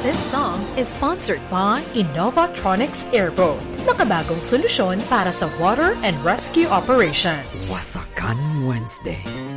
This song is sponsored by Innovatronics Airboat, makabagong solusyon para sa water and rescue operations. Wasakan Wednesday.